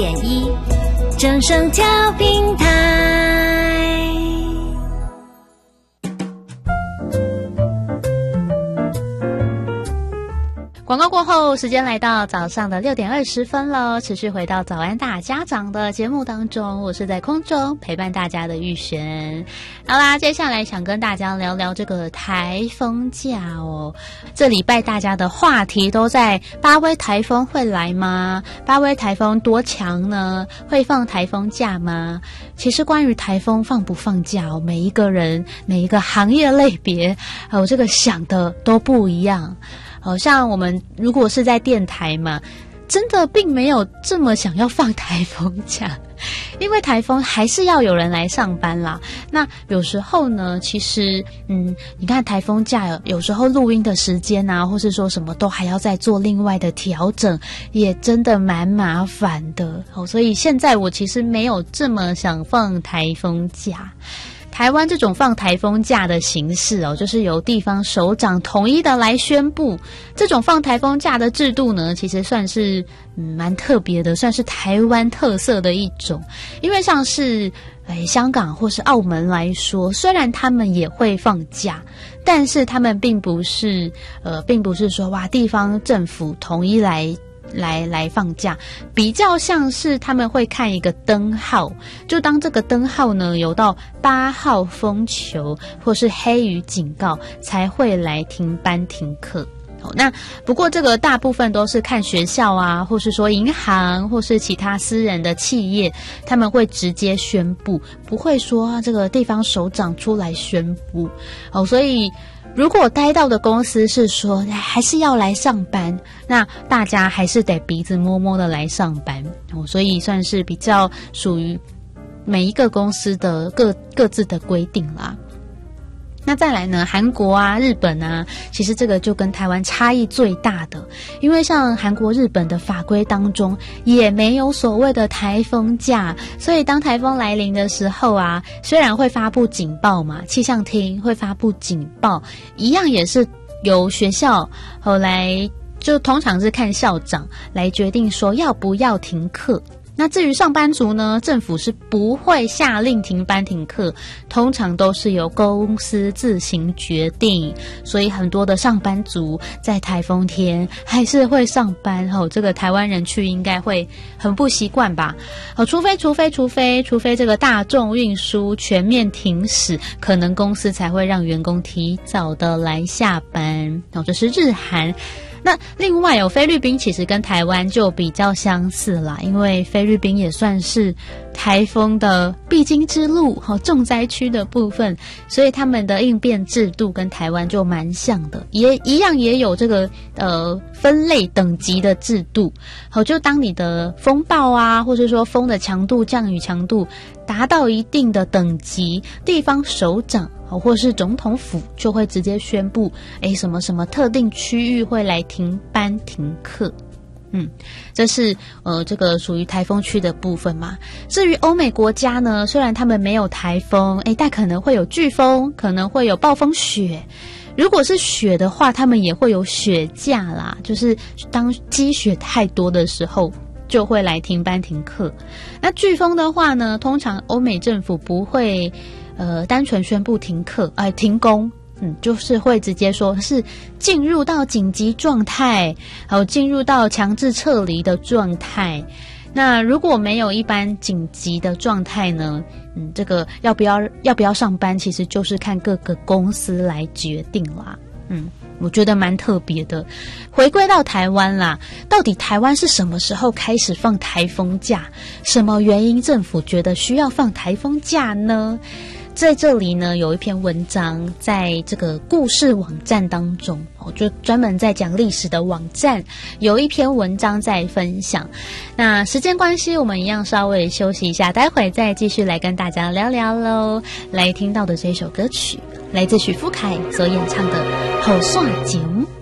1正声调频台。 广告过后，时间来到早上的6点20分了，持续回到早安大家长的节目当中，我是在空中陪伴大家的玉璇。好啦，接下来想跟大家聊聊这个台风假哦。这礼拜大家的话题都在巴威台风会来吗？巴威台风多强呢？会放台风假吗？其实关于台风放不放假哦，每一个人每一个行业类别这个想的都不一样。好像我们如果是在电台嘛，真的并没有这么想要放台风假，因为台风还是要有人来上班啦。那有时候呢，其实你看台风假有时候录音的时间啊，或是说什么都还要再做另外的调整，也真的蛮麻烦的。所以现在我其实没有这么想放台风假。台湾这种放台风假的形式就是由地方首长统一的来宣布。这种放台风假的制度呢，其实算是蛮特别的，算是台湾特色的一种。因为像是香港或是澳门来说，虽然他们也会放假，但是他们并不是说哇地方政府统一来放假，比较像是他们会看一个灯号，就当这个灯号呢有到8号风球或是黑雨警告，才会来停班停课。那不过这个大部分都是看学校啊，或是说银行或是其他私人的企业，他们会直接宣布，不会说这个地方首长出来宣布。所以如果待到的公司是说还是要来上班，那大家还是得鼻子摸摸的来上班。所以算是比较属于每一个公司的各自的规定啦。那再来呢，韩国啊日本啊，其实这个就跟台湾差异最大的，因为像韩国日本的法规当中也没有所谓的台风假，所以当台风来临的时候啊，虽然会发布警报嘛，气象厅会发布警报，一样也是由学校后来就通常是看校长来决定说要不要停课。那至于上班族呢，政府是不会下令停班停课，通常都是由公司自行决定，所以很多的上班族在台风天还是会上班。这个台湾人去应该会很不习惯吧。除非这个大众运输全面停驶，可能公司才会让员工提早的来下班。这是日韩。那另外菲律宾其实跟台湾就比较相似啦，因为菲律宾也算是台风的必经之路，重灾区的部分，所以他们的应变制度跟台湾就蛮像的，也一样也有这个分类等级的制度。就当你的风暴啊，或者说风的强度、降雨强度达到一定的等级，地方首长或是总统府就会直接宣布什么什么特定区域会来停班停课。这是这个属于台风区的部分嘛。至于欧美国家呢，虽然他们没有台风但可能会有飓风，可能会有暴风雪。如果是雪的话，他们也会有雪假啦，就是当积雪太多的时候就会来停班停课。那飓风的话呢，通常欧美政府不会单纯宣布停课停工，就是会直接说是进入到紧急状态，进入到强制撤离的状态。那如果没有一般紧急的状态呢，这个要不要上班，其实就是看各个公司来决定啦。我觉得蛮特别的。回归到台湾啦，到底台湾是什么时候开始放台风假？什么原因政府觉得需要放台风假呢？在这里呢，有一篇文章在这个故事网站当中，就专门在讲历史的网站，有一篇文章在分享。那时间关系，我们一样稍微休息一下，待会再继续来跟大家聊聊咯。来听到的这首歌曲，来自许富凯所演唱的《好煞情》。